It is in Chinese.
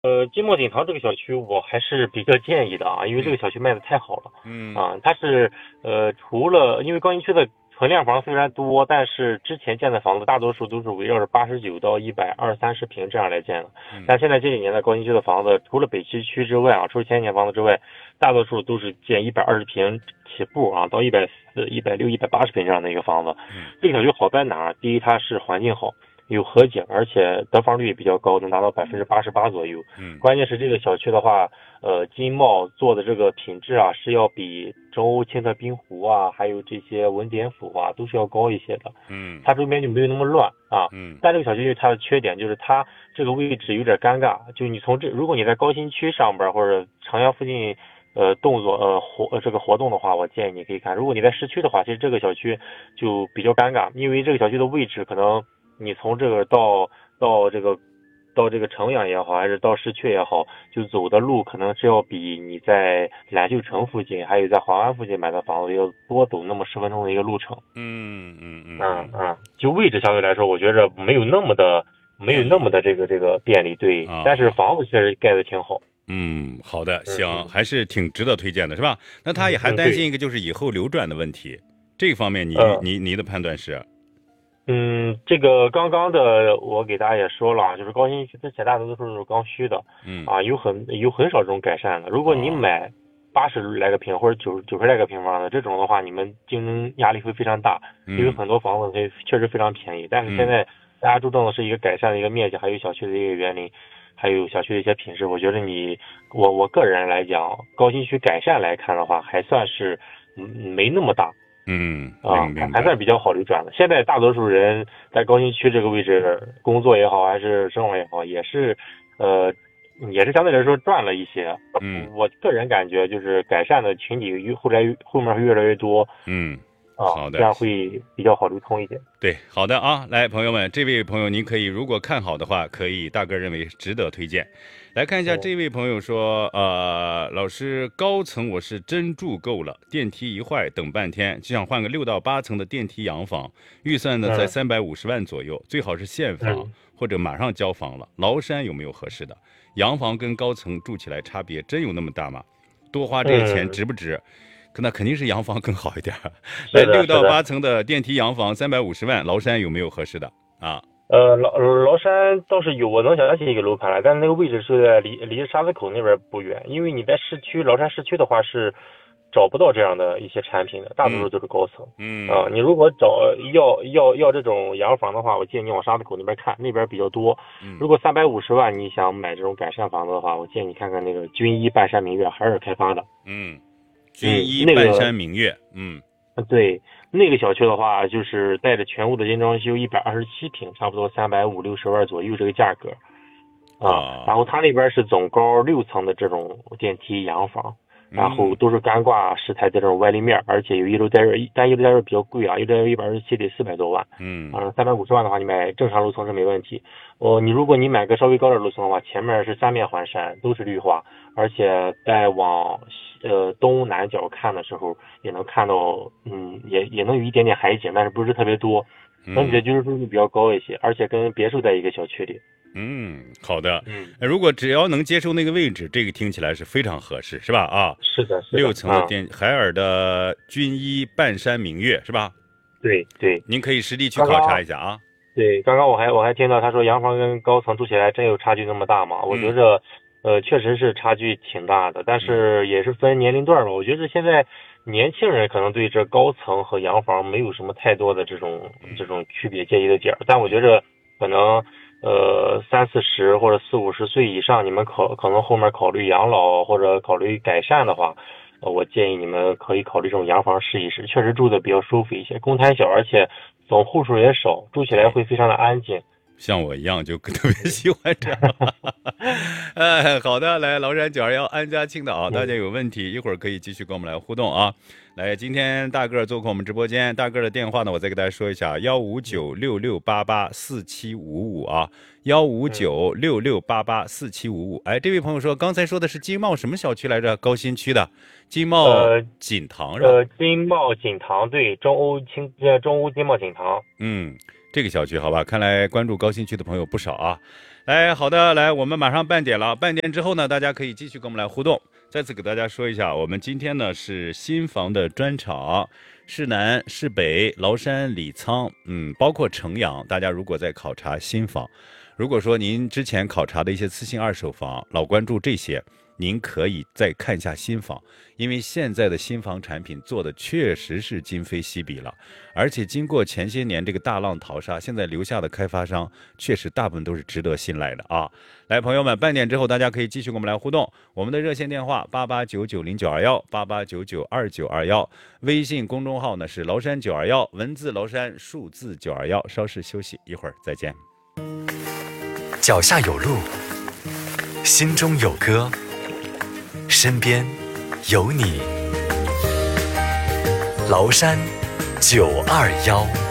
金茂锦堂这个小区我还是比较建议的啊，因为这个小区卖的太好了。 嗯啊，它是除了因为高新区的存量房虽然多，但是之前建的房子大多数都是围绕着89到120、30平这样来建的。 嗯但现在这几年的高新区的房子，除了北七区之外啊，除了前几年房子之外，大多数都是建120平起步啊，到140、160、180平这样的一个房子。 嗯这个小区好在哪儿？第一，它是环境好。有河景，而且得房率也比较高，能达到88%左右。 嗯关键是这个小区的话，金茂做的这个品质啊，是要比中欧青特滨湖啊，还有这些文典府啊，都是要高一些的。 嗯它周边就没有那么乱啊。 嗯但这个小区它的缺点就是它这个位置有点尴尬，就你从这，如果你在高新区上边或者长阳附近。这个活动的话，我建议你可以看。如果你在市区的话，其实这个小区就比较尴尬，因为这个小区的位置可能你从这个到这个到这个城阳也好，还是到市区也好，就走的路可能是要比你在揽秀城附近，还有在华安附近买的房子要多走那么10分钟的一个路程。 嗯嗯嗯嗯就位置相对来说，我觉着没有那么的这个便利，对，但是啊。 房子确实盖的挺好。 好的，行， 嗯还是挺值得推荐的，是吧？那他也还担心对。 一个就是以后流转的问题，这个方面呃你的判断是？ 这个刚刚的我给大家也说了啊，就是高新区之前大多都是刚需的。 嗯啊，有很少这种改善的。如果你啊买80来个平或者90来个平方的这种的话，你们竞争压力会非常大，因为嗯很多房子确实非常便宜。但是现嗯在大家注重的是一个改善的一个面积，还有小区的一个园林，还有小区的一些品质。我觉得我个人来讲，高新区改善来看的话，还算是没那么大。啊， 明白。 还算是比较好流转的。现在大多数人在高新区这个位置工作也好，还是生活也好，也是相对来说赚了一些。 嗯我个人感觉就是改善的群体后面会越来越多嗯， 啊， 好的。 这样会比较好流通一点。 对，好的啊，来，朋友们，这位朋友，您可以如果看好的话，可以大哥认为值得推荐。来看一下，这位朋友说，老师，高层我是真住够了，电梯一坏等半天，就想换个6到8层的电梯洋房，预算呢在350万左右，最好是现房或者马上交房了。崂山有没有合适的？洋房跟高层住起来差别真有那么大吗？多花这些钱值不值？那肯定是洋房更好一点。来，6到8层的电梯洋房350万，崂山有没有合适的啊？ 崂山倒是有，我能想起一个楼盘来，但是那个位置是在离沙子口那边不远，因为你在市区崂山市区的话是找不到这样的一些产品的，大多数都是高层。你如果要这种洋房的话，我建议你往沙子口那边看，那边比较多。如果350万你想买这种改善房子的话，我建议你看看那个君一半山明月，海尔开发的。 君一半山明月。 对，那个小区的话，就是带着全屋的精装修，127平，差不多350-360万左右这个价格啊。然后它那边是总高6层的这种电梯洋房，然后都是干挂石材的这种外立面，而且有一楼带热，但一楼带热比较贵啊，一楼带热127得400多万。350万的话，你买正常楼层是没问题。如果你买个稍微高点楼层的话，前面是3面环山，都是绿化，而且在往东南角看的时候，也能看到，也能有一点点海景，但是不是特别多，整体的居住收入比较高一些，而且跟别墅在一个小区里。 好的。如果只要能接受那个位置，这个听起来是非常合适，是吧？啊， 是的 ，6层的海尔的君一半山明月，是吧？ 对， 您可以实地去考察一下啊。 对，刚刚我还听到他说洋房跟高层住起来真有差距那么大嘛？我觉着确实是差距挺大的，但是也是分年龄段吧。我觉得现在年轻人可能对这高层和洋房没有什么太多的这种区别介意的点，但我觉着可能30-40或者40-50岁以上，你们可能后面考虑养老或者考虑改善的话，我建议你们可以考虑这种洋房试一试，确实住的比较舒服一些，公摊小，而且总户数也少，住起来会非常的安静。 像我一样就特别喜欢这样。好的，来崂山921安家青岛，大家有问题一会儿可以继续跟我们来互动啊。来，今天大个做客我们直播间，大个的电话呢，我再给大家说一下，15966884755啊，15966884755。哎，这位朋友说，刚才说的是金茂什么小区来着？高新区的金茂锦堂是吧？ 金茂锦堂，对，中欧金茂锦堂。 这个小区，好吧？看来关注高新区的朋友不少啊。来，好的，来，我们马上半点了。半点之后呢，大家可以继续跟我们来互动。再次给大家说一下，我们今天呢是新房的专场，市南、市北、崂山、李沧，包括城阳。大家如果在考察新房，如果说您之前考察的一些次新二手房，老关注这些，您可以再看一下新房，因为现在的新房产品做的确实是今非昔比了，而且经过前些年这个大浪淘沙，现在留下的开发商确实大部分都是值得信赖的啊。来，朋友们，半点之后大家可以继续跟我们来互动，我们的热线电话88990921，88992921，微信公众号呢是崂山921，文字崂山，数字921。稍事休息，一会儿再见。 脚下有路，心中有歌，身边有你。崂山921。